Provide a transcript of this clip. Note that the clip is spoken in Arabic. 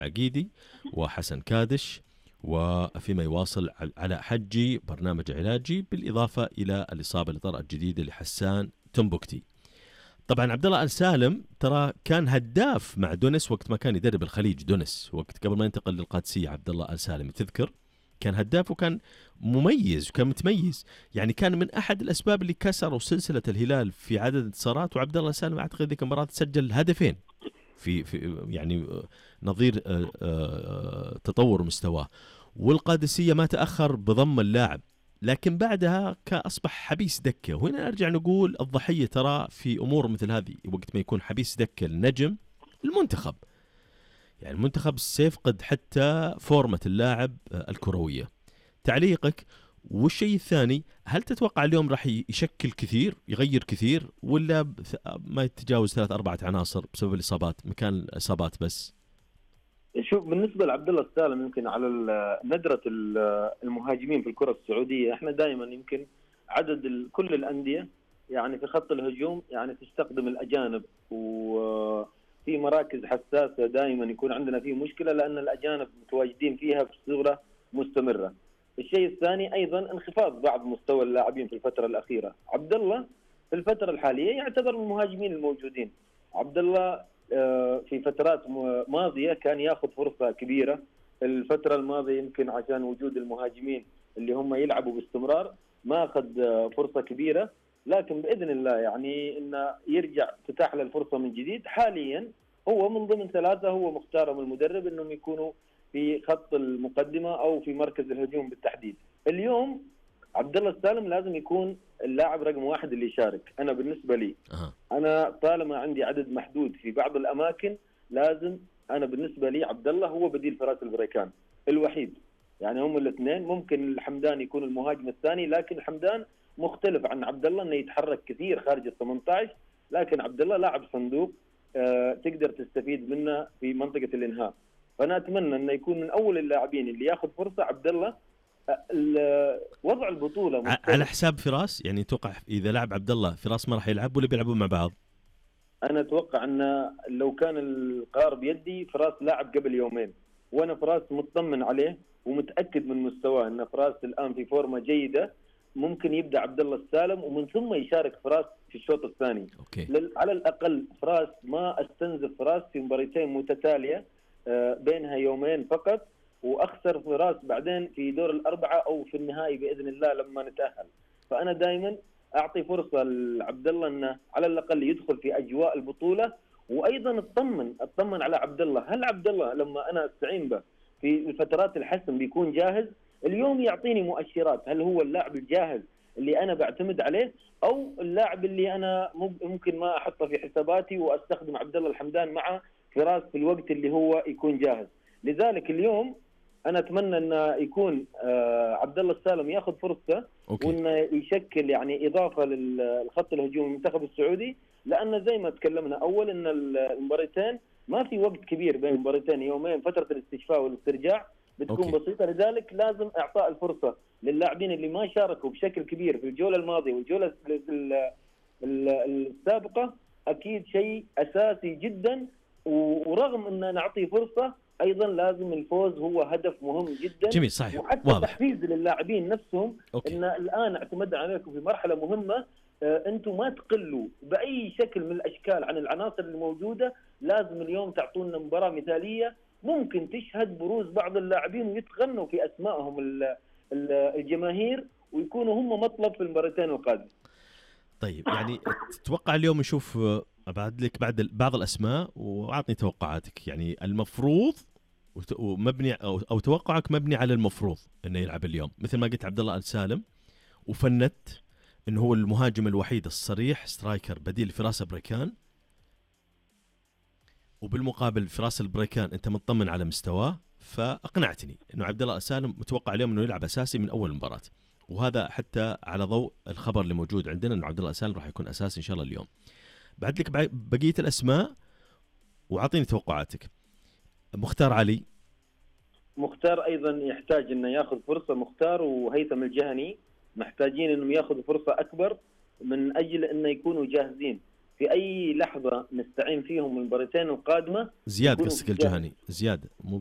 عقيدي وحسن كادش، وفيما يواصل علاء حجي برنامج علاجي، بالإضافة إلى الإصابة اللي طرأت جديدة لحسان تنبكتي. طبعا عبد الله آل سالم ترى كان هداف مع دونس وقت ما كان يدرب الخليج، دونس وقت قبل ما ينتقل للقادسية. عبد الله آل سالم تذكر كان هداف وكان مميز وكان متميز، يعني كان من أحد الأسباب اللي كسروا سلسلة الهلال في عدد انتصارات. وعبد الله سالم أعتقد ذيك المباراة سجل هدفين في يعني نظير تطور مستواه. والقادسية ما تأخر بضم اللاعب، لكن بعدها أصبح حبيس دكة. وهنا نرجع نقول الضحية ترى في أمور مثل هذه، وقت ما يكون حبيس دكة النجم المنتخب، يعني المنتخب سيفقد حتى فورمة اللاعب الكروية. تعليقك. والشيء الثاني، هل تتوقع اليوم راح يشكل كثير، يغير كثير، ولا ما يتجاوز 3-4 عناصر بسبب الإصابات، مكان الإصابات بس؟ شوف، بالنسبة لعبد الله السالم يمكن على ندرة المهاجمين في الكرة السعودية، احنا دائما يمكن عدد كل الأندية يعني في خط الهجوم يعني تستخدم الأجانب، وفي مراكز حساسة دائما يكون عندنا فيه مشكلة لأن الأجانب متواجدين فيها بصورة مستمرة. الشيء الثاني أيضا انخفاض بعض مستوى اللاعبين في الفترة الأخيرة. عبد الله في الفترة الحالية يعتبر من المهاجمين الموجودين. عبد الله في فترات ماضية كان ياخذ فرصة كبيرة. الفترة الماضية يمكن عشان وجود المهاجمين اللي هم يلعبوا باستمرار ما أخذ فرصة كبيرة، لكن بإذن الله يعني إنه يرجع تتاح له الفرصة من جديد. حاليا هو من ضمن 3 هو مختارهم المدرب إنهم يكونوا في خط المقدمة أو في مركز الهجوم بالتحديد. اليوم عبد الله السالم لازم يكون اللاعب رقم 1 اللي يشارك. أنا بالنسبة لي أنا طالما عندي عدد محدود في بعض الأماكن لازم أنا بالنسبة لي عبد الله هو بديل فراس البريكان الوحيد. يعني هم الاثنين، ممكن الحمدان يكون المهاجم الثاني، لكن الحمدان مختلف عن عبد الله انه يتحرك كثير خارج ال 18، لكن عبد الله لاعب صندوق تقدر تستفيد منه في منطقة الإنهاء. فأنا أتمنى أنه يكون من أول اللاعبين اللي ياخذ فرصة عبد الله. وضع البطولة على حساب فراس، يعني توقع إذا لعب عبد الله فراس ما راح يلعب ولا بيلعبوا مع بعض؟ أنا أتوقع أن لو كان القرار بيدي فراس لاعب قبل يومين، وأنا فراس مطمن عليه ومتأكد من مستواه أن فراس الآن في فورمة جيدة. ممكن يبدأ عبد الله السالم ومن ثم يشارك فراس في الشوط الثاني. على الأقل فراس ما استنزف فراس في مباراتين متتالية بينها يومين فقط، وأخسر فراس بعدين في دور الأربعة أو في النهائي بإذن الله لما نتأهل. فأنا دائما أعطي فرصة لعبد الله أنه على الأقل يدخل في أجواء البطولة، وأيضا أطمن على عبد الله. هل عبد الله لما أنا أستعين به في الفترات الحسم بيكون جاهز؟ اليوم يعطيني مؤشرات هل هو اللاعب الجاهز اللي أنا بعتمد عليه، أو اللاعب اللي أنا ممكن ما أحطه في حساباتي وأستخدم عبد الله الحمدان مع فراس في الوقت اللي هو يكون جاهز. لذلك اليوم أنا أتمنى أن يكون عبد الله السالم يأخذ فرصة وأنه يشكل يعني إضافة للخط الهجوم المنتخب السعودي، لأن زي ما تكلمنا أول أن المباراتين ما في وقت كبير بين المباراتين، يومين، فترة الاستشفاء والاسترجاع بتكون بسيطة. لذلك لازم إعطاء الفرصة للاعبين اللي ما شاركوا بشكل كبير في الجولة الماضية والجولة السابقة. أكيد شيء أساسي جدا، ورغم أن نعطي فرصة أيضا لازم الفوز هو هدف مهم جدا. جميل، صحيح، وحتى واضح. تحفيز للاعبين نفسهم إن الآن اعتمدنا عليكم في مرحلة مهمة، أنتم ما تقلوا بأي شكل من الأشكال عن العناصر الموجودة. لازم اليوم تعطونا مباراة مثالية ممكن تشهد بروز بعض اللاعبين ويتغنوا في أسمائهم الجماهير ويكونوا هم مطلب في المباراتين القادمة. طيب، يعني تتوقع اليوم نشوف أبعد لك بعض الأسماء وأعطني توقعاتك، يعني المفروض ومبني أو توقعك مبني على المفروض إنه يلعب اليوم، مثل ما قلت عبد الله آل سالم وفنت إنه هو المهاجم الوحيد الصريح سترايكر بديل فراس البريكان، وبالمقابل فراس البريكان أنت مطمن على مستواه، فأقنعتني إنه عبد الله آل سالم متوقع اليوم إنه يلعب أساسي من أول مباراة. وهذا حتى على ضوء الخبر اللي موجود عندنا إنه عبد الله آل سالم راح يكون أساسي إن شاء الله اليوم. بعد لك بقية الأسماء وعطيني توقعاتك. مختار علي، مختار أيضا يحتاج إنه يأخذ فرصة. مختار وهيثم الجهني محتاجين إنهم يأخذوا فرصة أكبر من أجل إنه يكونوا جاهزين في اي لحظه نستعين فيهم المباراتين القادمه زياد يكونوا قصدك في الجهه. الجهني، زياد مو